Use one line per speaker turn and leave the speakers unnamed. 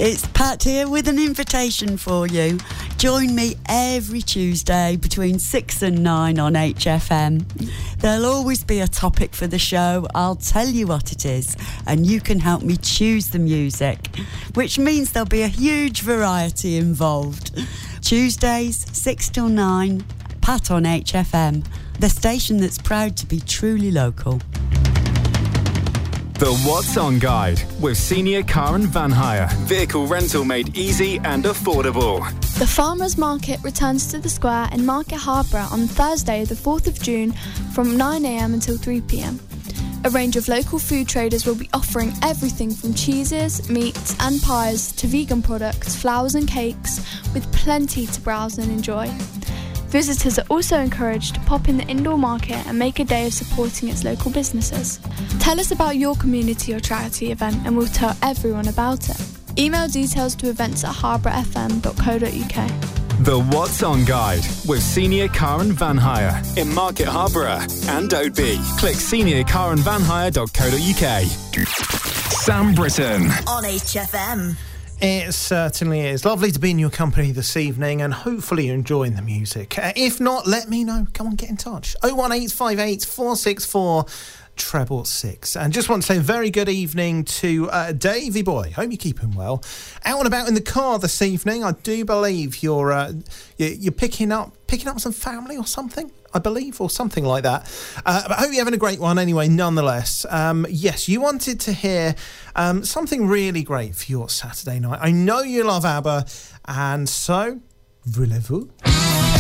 It's Pat here with an invitation for you. Join me every Tuesday between 6 and 9 on HFM. There'll always be a topic for the show. I'll tell you what it is, and you can help me choose the music, which means there'll be a huge variety involved. Tuesdays, 6 till 9, Pat on HFM, the station that's proud to be truly local.
The What's On Guide with Senior Car and Van Hire. Vehicle rental made easy and affordable.
The Farmers Market returns to the square in Market Harborough on Thursday, the 4th of June from 9am until 3pm. A range of local food traders will be offering everything from cheeses, meats and pies to vegan products, flowers and cakes, with plenty to browse and enjoy. Visitors are also encouraged to pop in the indoor market and make a day of supporting its local businesses. Tell us about your community or charity event and we'll tell everyone about it. Email details to events@harbourfm.co.uk.
The What's On Guide with Senior Car and Van Hire in Market Harborough and Oadby. Click seniorcarandvanhire.co.uk. Sam Britton
on HFM.
It certainly is. Lovely to be in your company this evening and hopefully you're enjoying the music. If not, let me know. Come on, get in touch. 01858 464 666. And just want to say a very good evening to Davey boy. Hope you're keeping well. Out and about in the car this evening. I do believe you're picking up some family or something, I believe, or something like that. But I hope you're having a great one anyway, nonetheless. Yes, you wanted to hear something really great for your Saturday night. I know you love ABBA, and so, voulez-vous?